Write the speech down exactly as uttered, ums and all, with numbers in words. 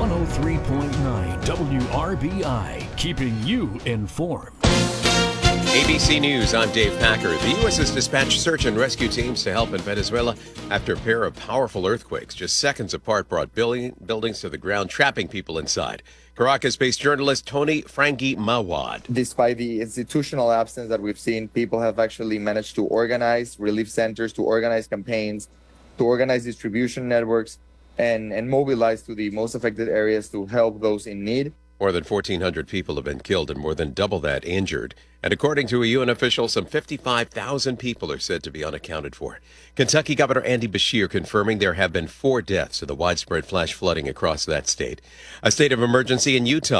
one oh three point nine W R B I, keeping you informed. A B C News, I'm Dave Packer. The U S has dispatched search and rescue teams to help in Venezuela after a pair of powerful earthquakes just seconds apart brought building, buildings to the ground, trapping people inside. Caracas-based journalist Tony Frangi Mawad. Despite the institutional absence that we've seen, people have actually managed to organize relief centers, to organize campaigns, to organize distribution networks, and, and mobilize to the most affected areas to help those in need. More than fourteen hundred people have been killed and more than double that injured. And according to a U N official, some fifty-five thousand people are said to be unaccounted for. Kentucky Governor Andy Beshear confirming there have been four deaths in the widespread flash flooding across that state. A state of emergency in Utah